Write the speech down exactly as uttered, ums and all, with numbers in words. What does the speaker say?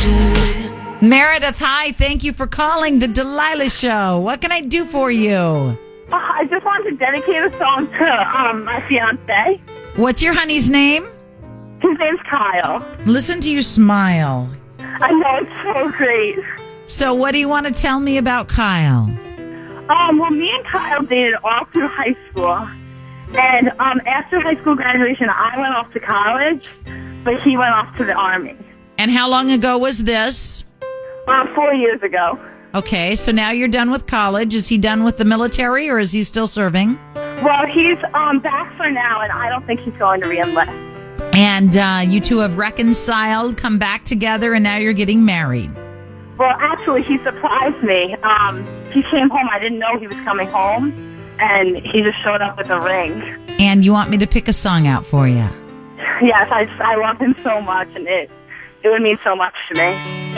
Meredith, hi. Thank you for calling the Delilah Show. What can I do for you? Uh, I just wanted to dedicate a song to um, my fiancé. What's your honey's name? His name's Kyle. Listen to you smile. I know, it's so great. So what do you want to tell me about Kyle? Um, well, me and Kyle dated all through high school. And um, after high school graduation, I went off to college, but he went off to the Army. And how long ago was this? Uh, four years ago. Okay, so now you're done with college. Is he done with the military, or is he still serving? Well, he's um, back for now, and I don't think he's going to re-enlist. And uh, you two have reconciled, come back together, and now you're getting married. Well, actually, he surprised me. Um, he came home. I didn't know he was coming home, and he just showed up with a ring. And you want me to pick a song out for you? Yes, I just, I love him so much, and it it would mean so much to me.